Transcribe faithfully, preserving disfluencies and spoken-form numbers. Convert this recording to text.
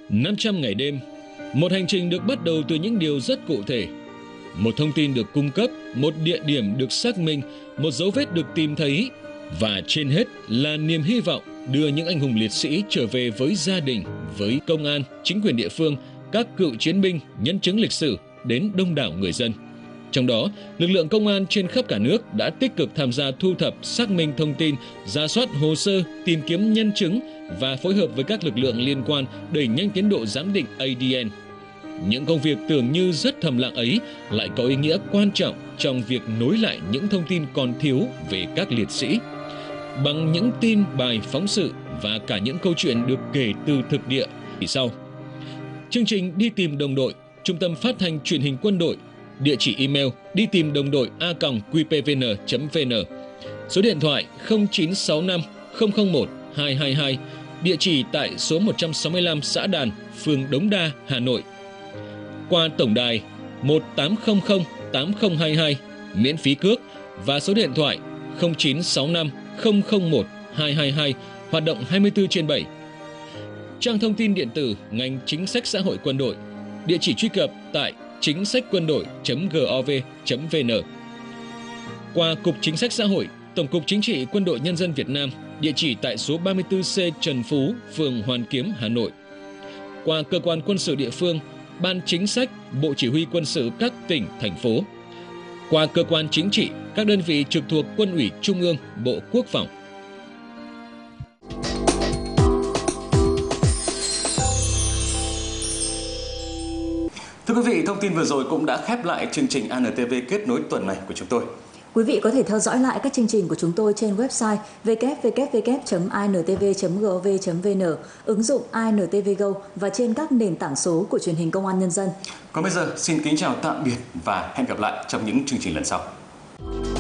năm trăm ngày đêm, một hành trình được bắt đầu từ những điều rất cụ thể. Một thông tin được cung cấp, một địa điểm được xác minh, một dấu vết được tìm thấy và trên hết là niềm hy vọng đưa những anh hùng liệt sĩ trở về với gia đình, với công an, chính quyền địa phương, các cựu chiến binh, nhân chứng lịch sử đến đông đảo người dân. Trong đó, lực lượng công an trên khắp cả nước đã tích cực tham gia thu thập, xác minh thông tin, rà soát hồ sơ, tìm kiếm nhân chứng và phối hợp với các lực lượng liên quan đẩy nhanh tiến độ giám định a đê en. Những công việc tưởng như rất thầm lặng ấy lại có ý nghĩa quan trọng trong việc nối lại những thông tin còn thiếu về các liệt sĩ. Bằng những tin, bài, phóng sự và cả những câu chuyện được kể từ thực địa thì sau. Chương trình Đi tìm đồng đội, Trung tâm Phát thanh Truyền hình Quân đội, địa chỉ email đi tìm đồng đội a còng quy pê vê en chấm vê en, số điện thoại không chín sáu năm không không một hai hai hai, địa chỉ tại số một trăm sáu mươi lăm Xã Đàn, phường Đống Đa, Hà Nội. Qua tổng đài một tám không không tám không hai hai, miễn phí cước, và số điện thoại không chín sáu năm không không một hai hai hai, hoạt động hai mươi tư trên bảy. Trang thông tin điện tử ngành chính sách xã hội quân đội, địa chỉ truy cập tại chính sách quân đội chấm gov chấm vn. Qua Cục Chính sách Xã hội, Tổng cục Chính trị Quân đội Nhân dân Việt Nam, địa chỉ tại số ba mươi tư C Trần Phú, phường Hoàn Kiếm, Hà Nội. Qua cơ quan quân sự địa phương, Ban Chính sách, Bộ Chỉ huy Quân sự các tỉnh, thành phố. Qua cơ quan chính trị, các đơn vị trực thuộc Quân ủy Trung ương, Bộ Quốc phòng. Thưa quý vị, thông tin vừa rồi cũng đã khép lại chương trình a en tê vê kết nối tuần này của chúng tôi. Quý vị có thể theo dõi lại các chương trình của chúng tôi trên website w w w chấm i n t v chấm gov chấm vn, ứng dụng i en tê vê Go và trên các nền tảng số của truyền hình Công an Nhân dân. Còn bây giờ, xin kính chào tạm biệt và hẹn gặp lại trong những chương trình lần sau.